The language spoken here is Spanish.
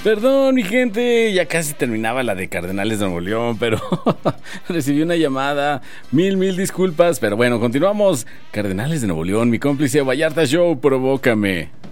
Perdón, mi gente, ya casi terminaba la de Cardenales de Nuevo León, pero recibí una llamada. Mil disculpas, pero bueno, continuamos. Cardenales de Nuevo León, mi cómplice Vallarta Show, provócame.